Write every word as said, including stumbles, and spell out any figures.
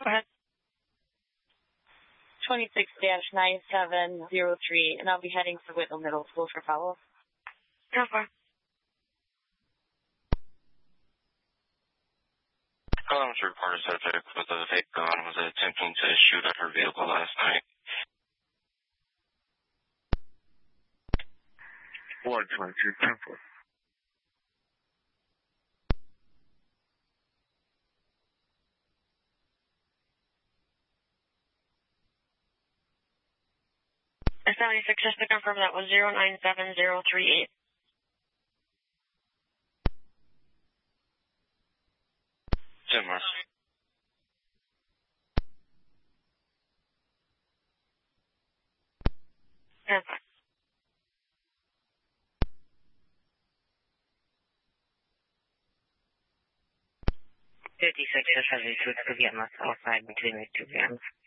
Go ahead. twenty-six dash nine seven zero three, and I'll be heading to Whitnall Middle School for follow-up. How far? Hello, Mister Reporter subject with a fake gun was attempting to shoot at her vehicle last night. One twenty-two Temple. seventy-six, just to confirm that was zero nine seven zero three eight. Similar. Perfect. fifty-six, just has a switch to get outside between the two vans.